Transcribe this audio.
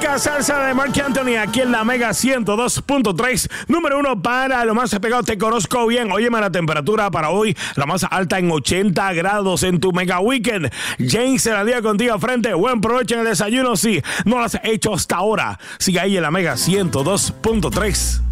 Rica salsa de Marc Anthony aquí en la Mega 102.3. Número 1 para lo más pegado, Te Conozco Bien. Óyeme, la temperatura para hoy, la más alta en 80 grados en tu Mega Weekend. James se la día contigo frente. Buen provecho en el desayuno si no lo has hecho hasta ahora. Sigue ahí en la Mega 102.3.